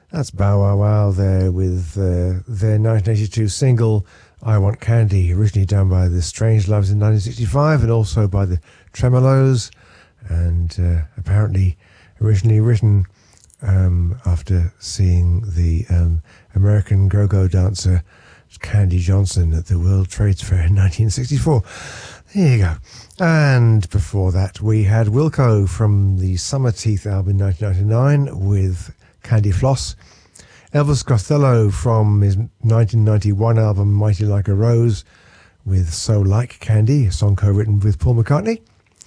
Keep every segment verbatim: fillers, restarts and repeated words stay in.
That's Bow Wow Wow there with uh, their nineteen eighty-two single I Want Candy, originally done by the Strangeloves in nineteen sixty-five and also by the Tremolos, and uh, apparently originally written um, after seeing the um, American go-go dancer Candy Johnson at the World Trade Fair in nineteen sixty-four. There you go. And before that we had Wilco from the Summer Teeth album in nineteen ninety-nine with Candy Floss. Elvis Costello from his nineteen ninety-one album Mighty Like a Rose with So Like Candy, a song co-written with Paul McCartney.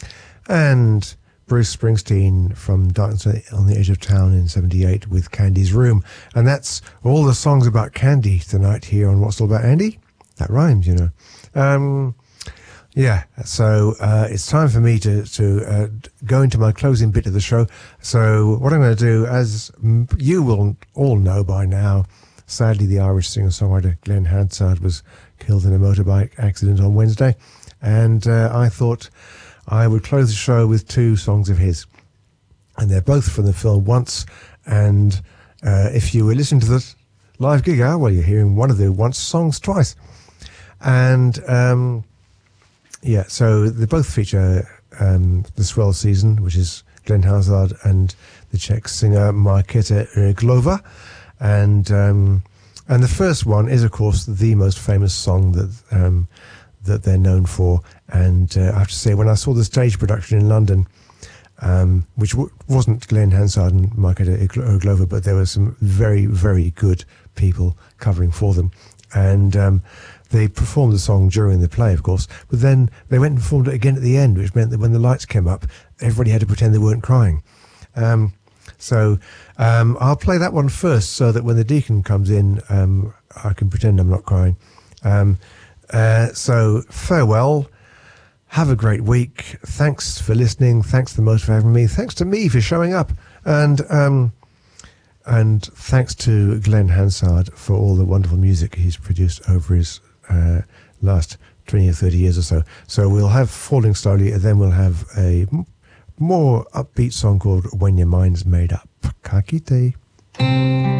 And Bruce Springsteen from Darkness on the Edge of Town in seventy-eight with Candy's Room. And that's all the songs about candy tonight here on What's All About Andy. That rhymes, you know. Um, yeah, so uh, it's time for me to, to uh, go into my closing bit of the show. So what I'm going to do, as you will all know by now, sadly the Irish singer-songwriter Glenn Hansard was killed in a motorbike accident on Wednesday. And uh, I thought I would close the show with two songs of his. And they're both from the film Once. And uh, if you were listening to the live gig hour, well, you're hearing one of the Once songs twice. And um, yeah, so they both feature um, The Swell Season, which is Glenn Hansard and the Czech singer Markéta Irglova. And um, and the first one is, of course, the most famous song that um, that they're known for. And uh, I have to say, when I saw the stage production in London, um, which w- wasn't Glenn Hansard and Markéta Irglova, but there were some very, very good people covering for them. And um, they performed the song during the play, of course, but then they went and performed it again at the end, which meant that when the lights came up, everybody had to pretend they weren't crying. Um, so um, I'll play that one first so that when the deacon comes in, um, I can pretend I'm not crying. Um, uh, so farewell. Have a great week. Thanks for listening. Thanks the most for having me. Thanks to me for showing up. And um, and thanks to Glenn Hansard for all the wonderful music he's produced over his uh, last twenty or thirty years or so. So we'll have Falling Slowly, and then we'll have a m- more upbeat song called When Your Mind's Made Up. Ka kite.